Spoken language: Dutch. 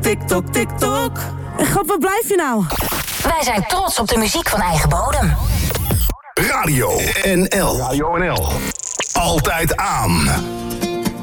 TikTok, TikTok. God, waar blijf je nou? Wij zijn trots op de muziek van eigen bodem. Radio NL. Radio NL. Altijd aan.